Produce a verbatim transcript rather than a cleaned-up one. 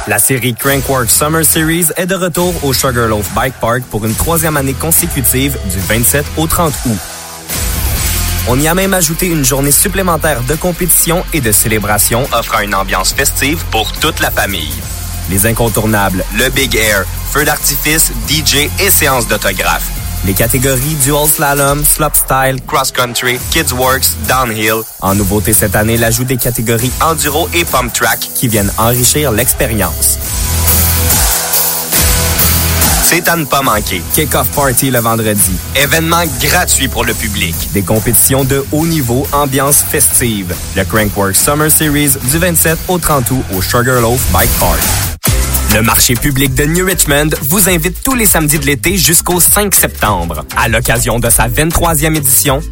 La série Crankworx Summer Series est de retour au Sugarloaf Bike Park pour une troisième année consécutive du vingt-sept au trente août. On y a même ajouté une journée supplémentaire de compétition et de célébration offrant une ambiance festive pour toute la famille. Les incontournables, le Big Air, feu d'artifice, D J et séances d'autographes. Les catégories Dual Slalom, Slopestyle, Cross Country, Kids Works, Downhill. En nouveauté cette année, l'ajout des catégories Enduro et Pump Track qui viennent enrichir l'expérience. C'est à ne pas manquer. Kick-Off Party le vendredi. Événement gratuit pour le public. Des compétitions de haut niveau, ambiance festive. Le Crankworx Summer Series du vingt-sept au trente août au Sugarloaf Bike Park. Le marché public de New Richmond vous invite tous les samedis de l'été jusqu'au cinq septembre. À l'occasion de sa vingt-troisième édition,